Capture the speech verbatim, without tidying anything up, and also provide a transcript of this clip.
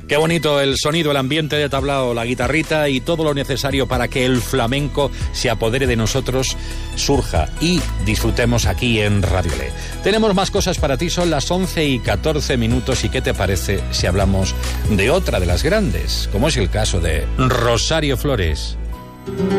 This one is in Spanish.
Qué bonito el sonido, el ambiente de tablao, la guitarrita y todo lo necesario para que el flamenco se apodere de nosotros, surja y disfrutemos aquí en Radio Le. Tenemos más cosas para ti, son las once y catorce minutos y ¿qué te parece si hablamos de otra de las grandes, como es el caso de Rosario Flores?